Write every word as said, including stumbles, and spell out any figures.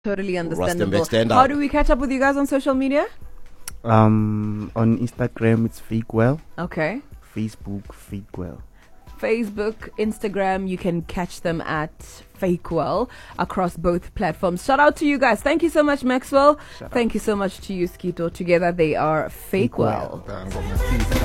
Totally understandable. Rustenburg, How do we catch up with you guys on social media? Um, on Instagram, it's Fakewell. Okay. Facebook, Fakewell. Facebook, Instagram, you can catch them at Fakewell across both platforms. Shout out to you guys. Thank you so much, Maxwell. Shout Thank you so much to you, Skito. Together they are Fakewell. Fakewell.